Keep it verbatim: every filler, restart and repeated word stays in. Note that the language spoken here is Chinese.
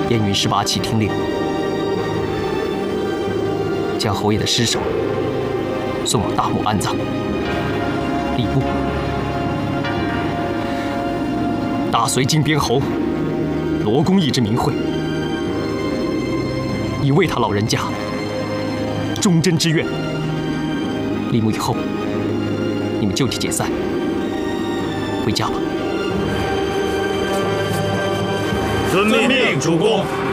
燕云十八旗听令，将侯爷的尸首送往大墓安葬。吏部大隋金边侯罗公义之名讳，以为他老人家忠贞之愿。立墓以后，你们就地解散，回家吧。 遵命，主公。